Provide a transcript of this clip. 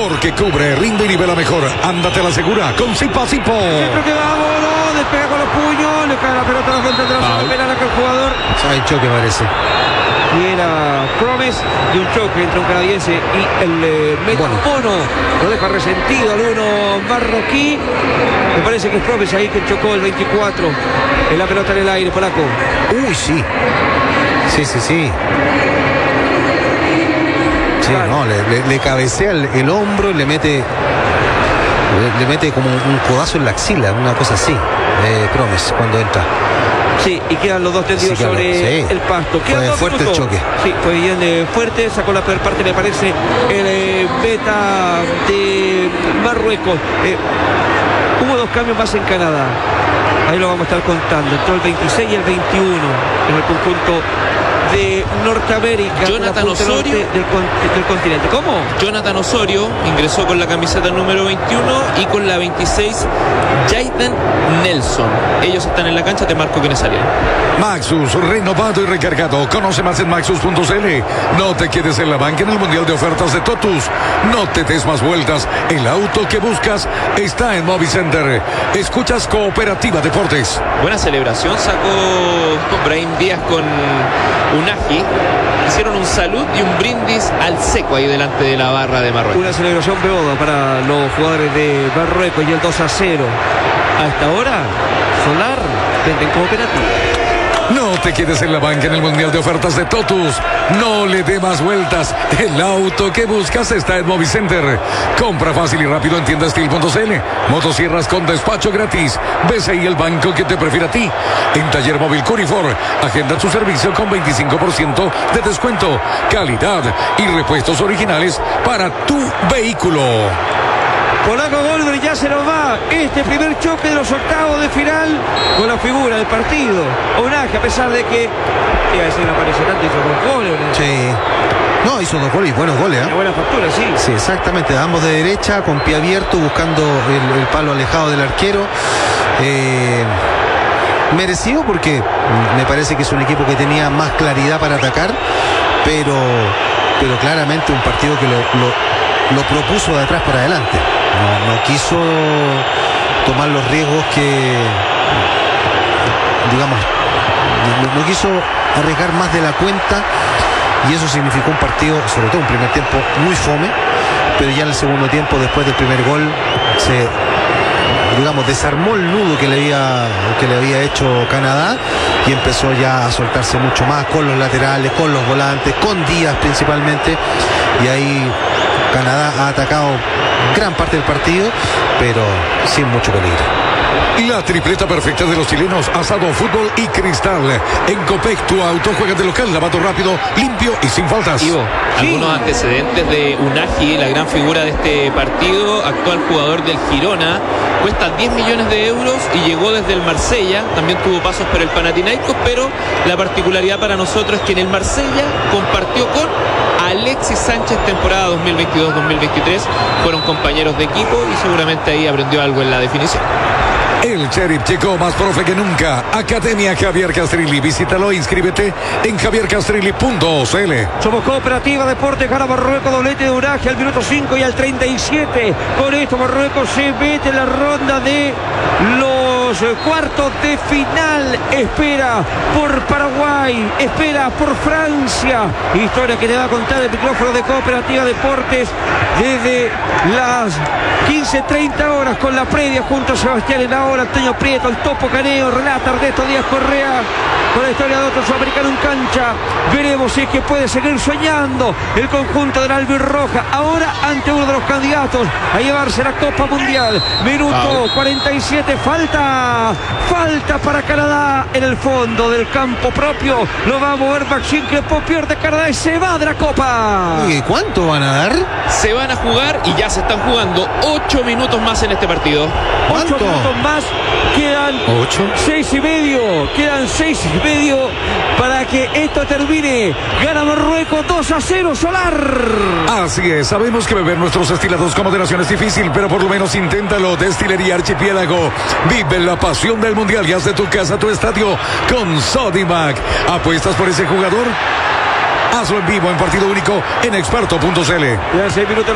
Porque cubre, rinde y nivela mejor. Ándate a la segura con Sipa Sipo. Siempre que vamos, no, despega con los puños, le cae la pelota a la frente atrás, espera que el jugador. Hay choque, parece. Y era Promes y un choque entre un canadiense y el Metamono. Lo deja resentido al uno marroquí. Me parece que es Promes ahí que chocó el 24. En la pelota en el aire, polaco. Uy, sí. Sí. Sí, Claro. no, le cabecea el hombro y le mete como un codazo en la axila, una cosa así. Promes cuando entra. Sí, y quedan los dos tendidos sobre el pasto. Fue fuerte el choque. Sí, fue bien fuerte, sacó la peor parte, me parece, el beta de Marruecos. Hubo dos cambios más en Canadá. Ahí lo vamos a estar contando. Entró el 26 y el 21 en el conjunto de Norteamérica. Jonathan Osorio del continente. ¿Cómo? Jonathan Osorio ingresó con la camiseta número 21 y con la 26 Jaden Nelson. Ellos están en la cancha, te marco quienes salieron. Maxus, renovado y recargado. Conoce más en Maxus.cl. No te quedes en la banca en el Mundial de Ofertas de Totus. No te des más vueltas. El auto que buscas está en Movicenter. Escuchas Cooperativa Deportes. Buena celebración sacó Brahim Díaz con Unagi. Hicieron un salud y un brindis al seco ahí delante de la barra de Marruecos. Una celebración beoda para los jugadores de Marruecos y el 2-0. Hasta ahora, Solar venden Cooperativa. No te quedes en la banca en el Mundial de Ofertas de Totus. No le dé más vueltas. El auto que buscas está en Movicenter. Compra fácil y rápido en tiendastil.cl. Motosierras con despacho gratis. BCI, el banco que te prefiere a ti. En Taller Móvil Curifor. Agenda su servicio con 25% de descuento. Calidad y repuestos originales para tu vehículo. Polaco Goldberg ya se nos va este primer choque de los octavos de final con la figura del partido. Onaje, a pesar de que iba a decir, no aparece tanto, hizo dos goles. Sí. No, hizo dos goles y buenos goles. Una buena factura, sí. Sí, exactamente. Ambos de derecha, con pie abierto, buscando el palo alejado del arquero. Merecido porque me parece que es un equipo que tenía más claridad para atacar, pero claramente un partido que lo propuso de atrás para adelante. No quiso tomar los riesgos que, digamos, no quiso arriesgar más de la cuenta, y eso significó un partido, sobre todo un primer tiempo muy fome, pero ya en el segundo tiempo, después del primer gol, se, digamos, desarmó el nudo que le había hecho Canadá y empezó ya a soltarse mucho más con los laterales, con los volantes, con Díaz principalmente, y ahí Canadá ha atacado gran parte del partido, pero sin mucho peligro. La tripleta perfecta de los chilenos: asado, fútbol y cristal. En Copec, tu auto juega de local, lavado rápido, limpio y sin faltas. Ivo, algunos antecedentes de Unagi, la gran figura de este partido, actual jugador del Girona, cuesta 10 millones de euros y llegó desde el Marsella, también tuvo pasos por el Panathinaikos, pero la particularidad para nosotros es que en el Marsella compartió con Alexis Sánchez temporada 2022-2023, fueron compañeros de equipo y seguramente ahí aprendió algo en la definición. El Sheriff llegó más profe que nunca. Academia Javier Castrilli. Visítalo e inscríbete en javiercastrilli.cl. Somos Cooperativa Deportes, gana Marruecos, doblete de Unagi al minuto 5 y al 37. Con esto Marruecos se mete en la ronda de los cuartos de final. Espera por Paraguay, espera por Francia. Historia que le va a contar el micrófono de Cooperativa Deportes desde las 15:30 horas con la previa junto a Sebastián Enahora, Antonio Prieto, el Topo Caneo, relata Ernesto Díaz Correa con la historia de otro sudamericano en cancha. Veremos si es que puede seguir soñando el conjunto del Albirroja, ahora ante uno de los candidatos a llevarse la Copa Mundial. Minuto 47, falta para Canadá en el fondo del campo propio. Lo va a mover Maxime Clepot, pierde Canadá y se va de la Copa. ¿Y cuánto van a dar? Se van a jugar y ya se están jugando 8 minutos más en este partido. 8 minutos más, quedan 6 y medio, quedan 6 y medio para que esto termine. Gana Marruecos 2-0, Solar. Así es, sabemos que beber nuestros destilados con moderación es difícil, pero por lo menos inténtalo. Destilería Archipiélago, vive la pasión del mundial y haz de tu casa tu estadio con Sodimac. ¿Apuestas por ese jugador? Hazlo en vivo en partido único en experto.cl. Ya 6 minutos.